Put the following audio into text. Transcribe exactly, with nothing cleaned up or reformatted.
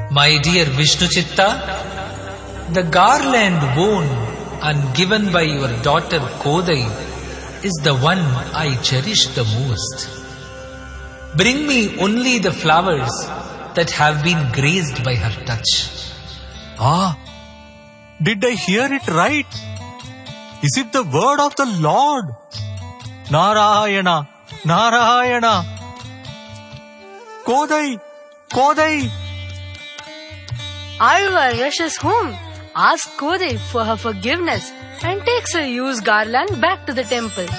My dear Vishnu Chitta, the garland worn and given by your daughter Kodai is the one I cherish the most. Bring me only the flowers that have been graced by her touch. Ah, did I hear it right? Is it the word of the Lord? Narayana, Narayana. Kodai, Kodai. Alvar rushes home, asks Kodai for her forgiveness and takes her used garland back to the temple.